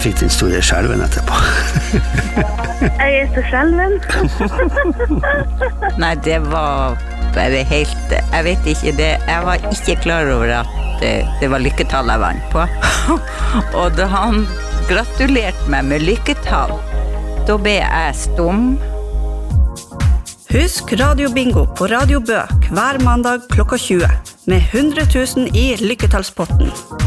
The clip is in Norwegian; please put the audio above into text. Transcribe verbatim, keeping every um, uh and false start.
fikk den store skjelven etterpå. Jeg er så skjelven. Nei, det var bare helt, jeg vet ikke det, jeg var ikke klar over at det, det var lykketall jeg vant på. Og da han gratulerte meg med lykketall, da ble jeg stum. Husk Radio Bingo på Radio Bø hver mandag klokka tjue med hundre tusen i lykketallspotten.